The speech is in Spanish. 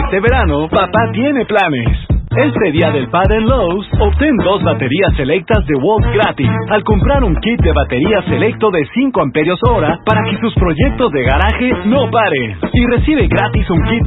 Este verano, papá tiene planes. Este día del padre en Lowe's, obtén 2 baterías selectas de Volt gratis al comprar un kit de batería selecto de 5 amperios hora para que tus proyectos de garaje no paren. Y recibe gratis un kit